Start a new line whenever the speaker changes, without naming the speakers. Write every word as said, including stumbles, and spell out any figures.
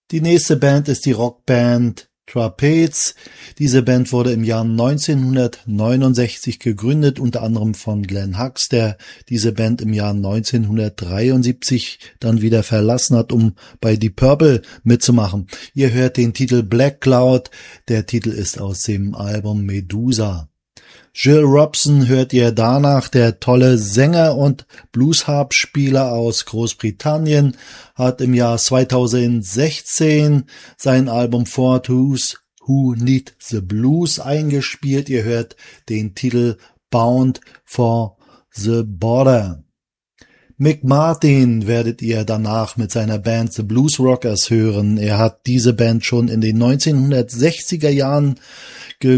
Die nächste Band ist die Rockband Trapeze. Diese Band wurde im Jahr neunzehnhundertneunundsechzig gegründet, unter anderem von Glenn Hughes, der diese Band im Jahr neunzehnhundertdreiundsiebzig dann wieder verlassen hat, um bei Deep Purple mitzumachen. Ihr hört den Titel Black Cloud. Der Titel ist aus dem Album Medusa. Gil Robson hört ihr danach, der tolle Sänger und Bluesharp-Spieler aus Großbritannien, hat im Jahr zweitausendsechzehn sein Album For Those Who Need the Blues eingespielt. Ihr hört den Titel Bound for the Border. Mick Martin werdet ihr danach mit seiner Band The Blues Rockers hören. Er hat diese Band schon in den neunzehnhundertsechziger Jahren